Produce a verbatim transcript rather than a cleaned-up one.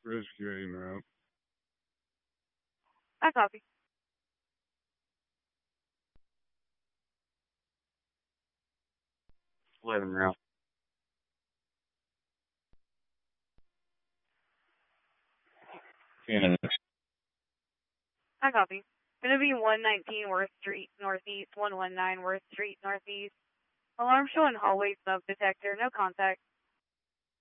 Rescue aid route. I copy. eleven route. Canada. I copy. Gonna be one nineteen Worth Street, Northeast, one one nine Worth Street, Northeast. Alarm showing hallway smoke detector, no contact.